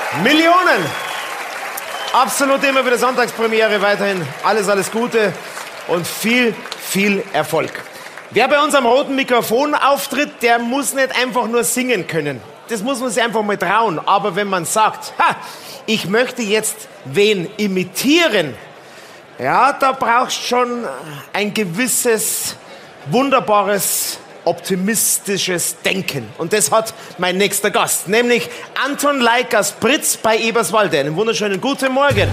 Millionen. Absolut immer wieder Sonntagspremiere. Weiterhin alles Gute und viel Erfolg. Wer bei uns am roten Mikrofon auftritt, der muss nicht einfach nur singen können. Das muss man sich einfach mal trauen. Aber wenn man sagt, ich möchte jetzt wen imitieren, ja, da brauchst schon ein gewisses, wunderbares, optimistisches Denken. Und das hat mein nächster Gast, nämlich Anton Like aus Britz bei Eberswalde. Einen wunderschönen guten Morgen.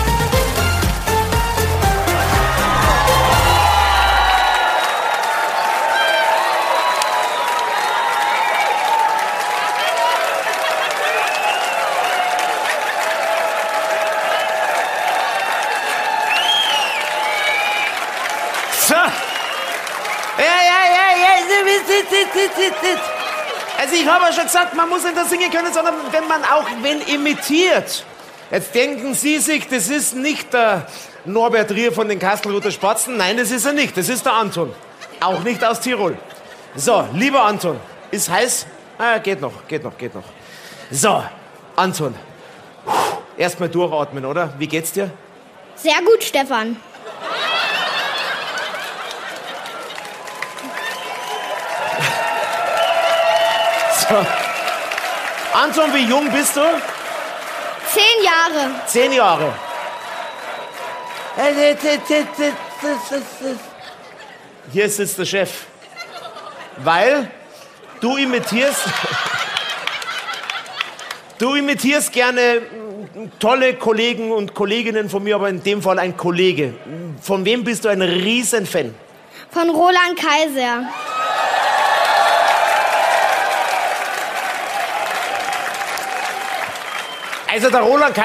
So. Also ich habe ja schon gesagt, man muss nicht nur singen können, sondern wenn man auch wen imitiert. Jetzt denken Sie sich, das ist nicht der Norbert Rier von den Kastelruther Spatzen. Nein, das ist er nicht. Das ist der Anton. Auch nicht aus Tirol. So, lieber Anton, ist heiß? Geht noch. So, Anton, erstmal durchatmen, oder? Wie geht's dir? Sehr gut, Stefan. So. Anton, wie jung bist du? 10 Jahre. 10 Jahre. Hier sitzt der Chef. Weil du imitierst gerne tolle Kollegen und Kolleginnen von mir, aber in dem Fall ein Kollege. Von wem bist du ein Riesenfan? Von Roland Kaiser. Also der Roland